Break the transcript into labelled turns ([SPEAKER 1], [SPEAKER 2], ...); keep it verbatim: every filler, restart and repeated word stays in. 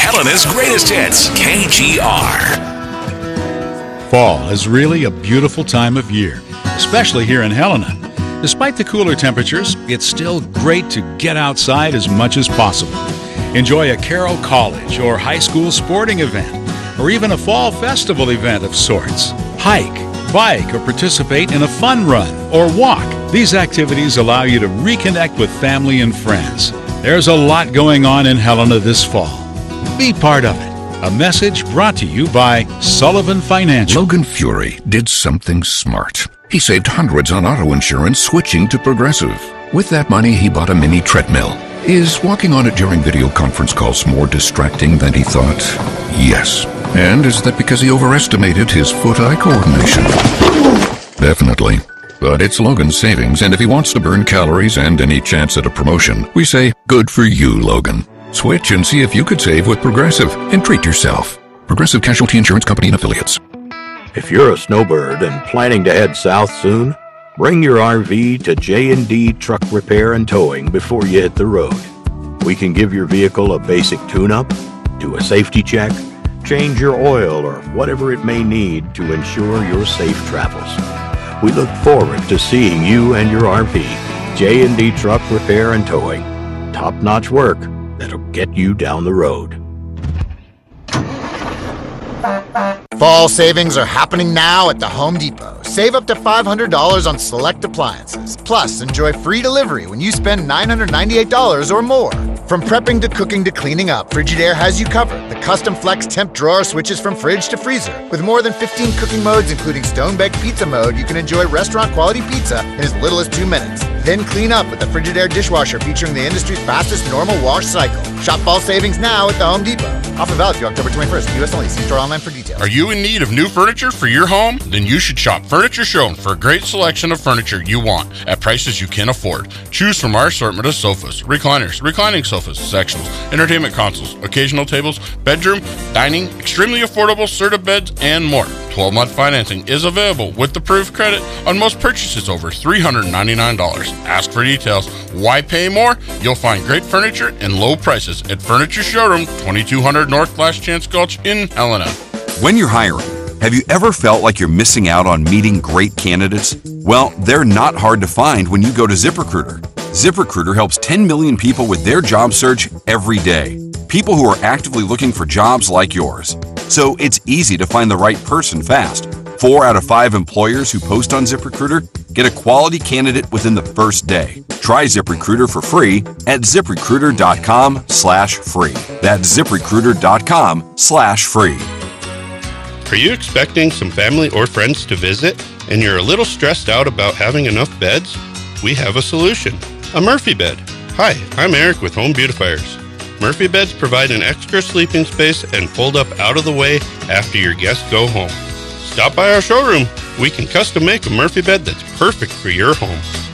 [SPEAKER 1] Helena's greatest hits, K G R.
[SPEAKER 2] Fall is really a beautiful time of year, especially here in Helena. Despite the cooler temperatures, it's still great to get outside as much as possible. Enjoy a Carroll College or high school sporting event, or even a fall festival event of sorts. Hike, bike, or participate in a fun run or walk. These activities allow you to reconnect with family and friends. There's a lot going on in Helena this fall. Be part of it. A message brought to you by Sullivan Financial.
[SPEAKER 3] Logan Fury did something smart. He saved hundreds on auto insurance switching to Progressive. With that money, he bought a mini treadmill. Is walking on it during video conference calls more distracting than he thought? Yes. And is that because he overestimated his foot-eye coordination? Definitely. But it's Logan's savings, and if he wants to burn calories and any chance at a promotion, we say, good for you, Logan. Switch and see if you could save with Progressive and treat yourself. Progressive Casualty Insurance Company and Affiliates.
[SPEAKER 4] If you're a snowbird and planning to head south soon, bring your R V to J and D Truck Repair and Towing before you hit the road. We can give your vehicle a basic tune-up, do a safety check, change your oil, or whatever it may need to ensure your safe travels. We look forward to seeing you and your R V. J and D Truck Repair and Towing. Top-notch work that'll get you down the road.
[SPEAKER 5] Fall savings are happening now at the Home Depot. Save up to five hundred dollars on select appliances. Plus, enjoy free delivery when you spend nine hundred ninety-eight dollars or more. From prepping to cooking to cleaning up, Frigidaire has you covered. The custom flex temp drawer switches from fridge to freezer. With more than fifteen cooking modes, including stone-baked pizza mode, you can enjoy restaurant-quality pizza in as little as two minutes. Then clean up with the Frigidaire dishwasher featuring the industry's fastest normal wash cycle. Shop fall savings now at the Home Depot. Offer valid through October twenty-first. U S only. See store online for details.
[SPEAKER 6] Are you in need of new furniture for your home? Then you should shop Furniture Shown for a great selection of furniture you want at prices you can afford. Choose from our assortment of sofas, recliners, reclining sofas, sectionals, entertainment consoles, occasional tables, bedroom, dining, extremely affordable Serta beds, and more. twelve-month financing is available with approved credit on most purchases over three hundred ninety-nine dollars. Ask for details. Why pay more? You'll find great furniture and low prices at Furniture Showroom, twenty-two hundred North Last Chance Gulch in Helena.
[SPEAKER 7] When you're hiring, have you ever felt like you're missing out on meeting great candidates? Well, they're not hard to find when you go to ZipRecruiter. ZipRecruiter helps ten million people with their job search every day. People who are actively looking for jobs like yours. So it's easy to find the right person fast. Four out of five employers who post on ZipRecruiter get a quality candidate within the first day. Try ZipRecruiter for free at ZipRecruiter.com slash free. That's ZipRecruiter.com slash free.
[SPEAKER 8] Are you expecting some family or friends to visit and you're a little stressed out about having enough beds? We have a solution. A Murphy bed. Hi, I'm Eric with Home Beautifiers. Murphy beds provide an extra sleeping space and fold up out of the way after your guests go home. Stop by our showroom. We can custom make a Murphy bed that's perfect for your home.